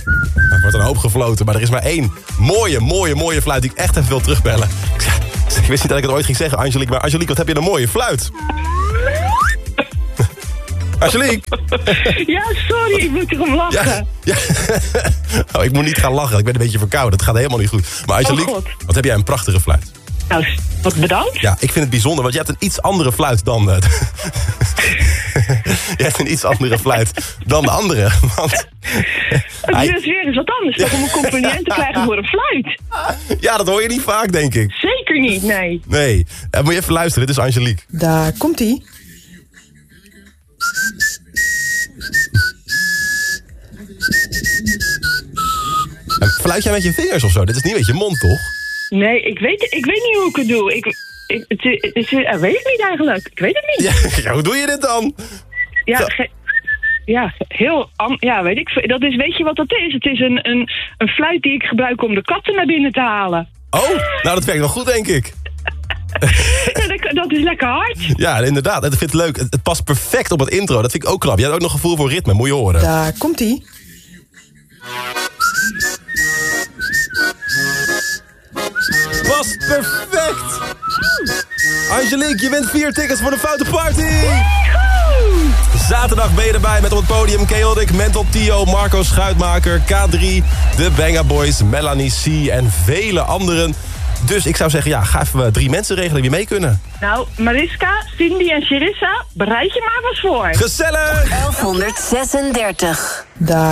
Er wordt een hoop gefloten, maar er is maar één mooie fluit die ik echt even wil terugbellen. Ik wist niet dat ik het ooit ging zeggen, Angelique. Maar Angelique, wat heb je een mooie fluit? Angelique? Ja, sorry, ik moet erom lachen. Ja. Oh, ik moet niet gaan lachen, ik ben een beetje verkouden. Dat gaat helemaal niet goed. Maar Angelique, wat heb jij een prachtige fluit? Nou, wat bedankt. Ja, ik vind het bijzonder, want je hebt een iets andere fluit dan... je hebt een iets andere fluit dan de andere. Want... Het is weer eens wat anders toch, om een compliment te krijgen voor een fluit. Ja, dat hoor je niet vaak, denk ik. Zeker niet, nee. Nee, moet je even luisteren, dit is Angelique. Daar komt-ie. Fluit jij met je vingers of zo? Dit is niet met je mond, toch? Nee, ik weet niet hoe ik het doe. Weet ik niet eigenlijk. Ik weet het niet. Ja, hoe doe je dit dan? Weet ik. Dat is, weet je wat dat is? Het is een fluit die ik gebruik om de katten naar binnen te halen. Oh, nou dat werkt wel goed, denk ik. Ja, dat is lekker hard. Ja, inderdaad. Ik vind het leuk. Het past perfect op het intro. Dat vind ik ook knap. Je hebt ook nog gevoel voor ritme. Moet je horen. Daar komt-ie. Past perfect. Angelique, je wint 4 tickets voor de Foute Party. Zaterdag ben je erbij met op het podium Chaotic, Mental Tio, Marco Schuitmaker, K3, de Banga Boys, Melanie C en vele anderen. Dus ik zou zeggen, ja, ga even 3 mensen regelen die mee kunnen. Nou, Mariska, Cindy en Charissa, bereid je maar wat voor. Gezellig! 1136. Daar